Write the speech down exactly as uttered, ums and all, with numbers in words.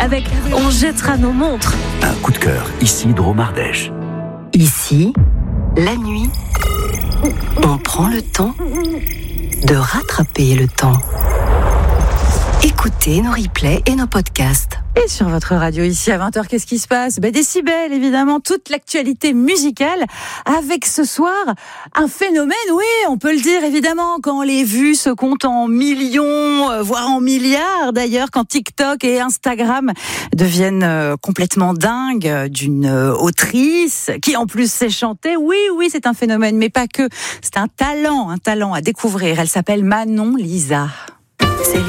avec On jettera nos montres. Un coup de cœur, ici Drôme-Ardèche. Ici, la nuit, on prend le temps de rattraper le temps. Écoutez nos replays et nos podcasts. Et sur votre radio, ici à vingt heures, qu'est-ce qui se passe ? Ben, Décibel, évidemment, toute l'actualité musicale, avec ce soir un phénomène, oui, on peut le dire, évidemment, quand les vues se comptent en millions, voire en milliards d'ailleurs, quand TikTok et Instagram deviennent euh, complètement dingues d'une euh, autrice, qui en plus sait chanter. Oui, oui, c'est un phénomène, mais pas que. C'est un talent, un talent à découvrir. Elle s'appelle Manon Lisa. C'est